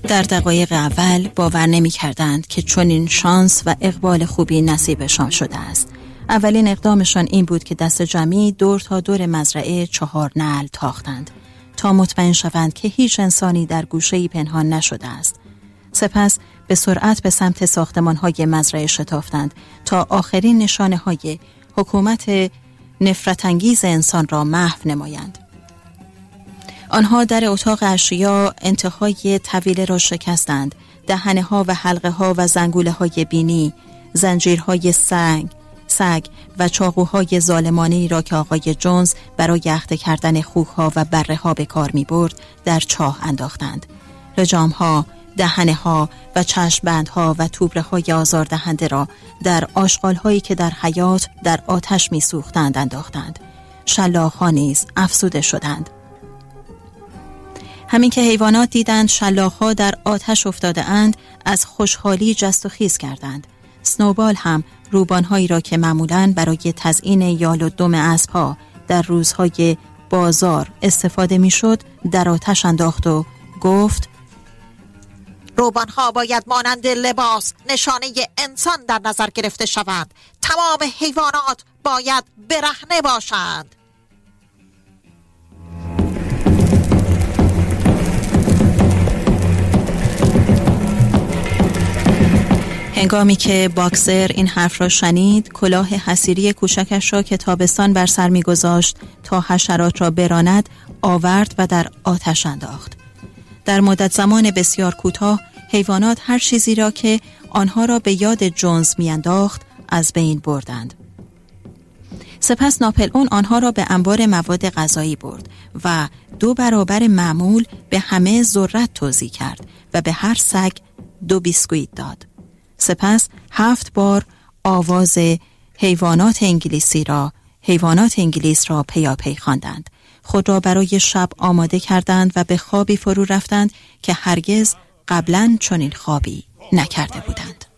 در دقایق اول باور نمی کردند که چنین شانس و اقبال خوبی نصیبشان شده است. اولین اقدامشان این بود که دست جمعی دور تا دور مزرعه 4 نعل تاختند تا مطمئن شوند که هیچ انسانی در گوشه‌ای پنهان نشده است. سپس به سرعت به سمت ساختمان‌های مزرعه شتافتند تا آخرین نشانه‌های حکومت نفرت‌انگیز انسان را محو نمایند. آنها در اتاق اشیا انتهای طویله را شکستند، دهنه‌ها و حلقه‌ها و زنگوله‌های بینی، زنجیرهای سگ و چاقوهای ظالمانه‌ای را که آقای جونز برای اخته کردن خوک‌ها و بره‌ها به کار می‌برد در چاه انداختند. لجام‌ها، دهنه‌ها و چشم‌بندها و توبره‌های آزاردهنده را در آشغال‌هایی که در حیاط در آتش می‌سوختند انداختند. شلاخ‌ها نیز افسوده شدند. همین که حیوانات دیدند شلاخ‌ها در آتش افتاده اند، از خوشحالی جست و خیز کردند. سنوبال هم روبان‌هایی را که معمولاً برای تزیین یال و دم اسب‌ها در روزهای بازار استفاده می‌شد، در آتش انداخت و گفت: روبان‌ها باید مانند لباس نشانه انسان در نظر گرفته شوند. تمام حیوانات باید برهنه باشند. هنگامی که باکسر این حرف را شنید، کلاه حصیری کوچکش را که تابستان بر سر می‌گذاشت تا حشرات را براند آورد و در آتش انداخت. در مدت زمان بسیار کوتاه حیوانات هر چیزی را که آنها را به یاد جونز میانداخت از بین بردند. سپس ناپلئون آنها را به انبار مواد غذایی برد و 2 برابر معمول به همه ذرت توزیع کرد و به هر سگ 2 بیسکویت داد. سپس 7 بار آواز حیوانات انگلیس را پیاپی خواندند. خود را برای شب آماده کردند و به خوابی فرو رفتند که هرگز قبلاً چنین خوابی نکرده بودند.